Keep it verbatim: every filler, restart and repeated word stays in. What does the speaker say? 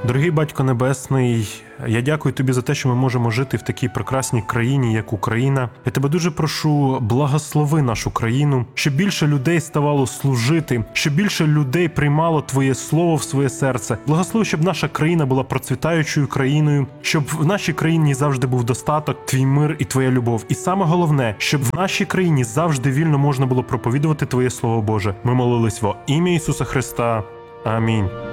Дорогий Батько Небесний, я дякую Тобі за те, що ми можемо жити в такій прекрасній країні, як Україна. Я Тебе дуже прошу, благослови нашу країну, щоб більше людей ставало служити, щоб більше людей приймало Твоє Слово в своє серце. Благослови, щоб наша країна була процвітаючою країною, щоб в нашій країні завжди був достаток, Твій мир і Твоя любов. І саме головне, щоб в нашій країні завжди вільно можна було проповідувати Твоє Слово Боже. Ми молились во ім'я Ісуса Христа. Амінь.